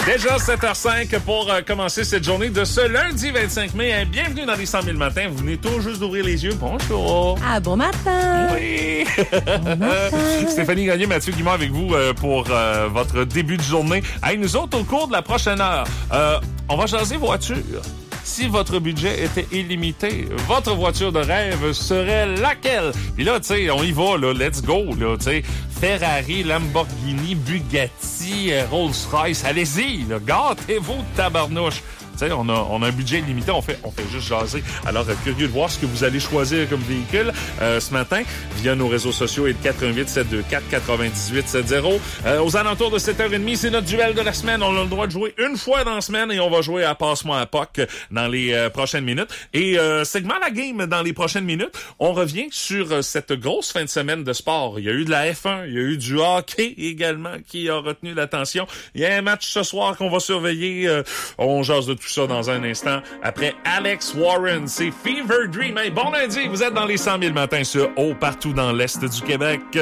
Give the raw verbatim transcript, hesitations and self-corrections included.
Déjà sept heures cinq pour euh, commencer cette journée de ce lundi vingt-cinq mai. Hein, bienvenue dans les cent mille matins. Vous venez tout juste d'ouvrir les yeux. Bonjour. Ah, bon matin. Oui. Bon matin. Stéphanie Gagné, Mathieu Guimard avec vous euh, pour euh, votre début de journée. Hey, nous autres, au cours de la prochaine heure, euh, on va jaser voiture. Si votre budget était illimité, votre voiture de rêve serait laquelle? Puis là, tu sais, on y va, là, let's go, là, tu sais. Ferrari, Lamborghini, Bugatti, Rolls-Royce, allez-y, là, gâtez-vous de tabarnouche. Tu sais, on a, on a un budget limité, on fait, on fait juste jaser. Alors, euh, curieux de voir ce que vous allez choisir comme véhicule euh, ce matin via nos réseaux sociaux et le quatre un huit sept deux quatre quatre-vingt-dix-huit soixante-dix. Euh, aux alentours de sept heures trente, c'est notre duel de la semaine. On a le droit de jouer une fois dans la semaine et on va jouer à Passe-moi à P O C dans les euh, prochaines minutes. Et euh, segment la game dans les prochaines minutes, on revient sur euh, cette grosse fin de semaine de sport. Il y a eu de la F un, il y a eu du hockey également qui a retenu l'attention. Il y a un match ce soir qu'on va surveiller. Euh, on jase de tout ça dans un instant. Après Alex Warren, c'est Fever Dream. Hey, bon lundi, vous êtes dans les cent mille matins sur Haut partout dans l'Est du Québec.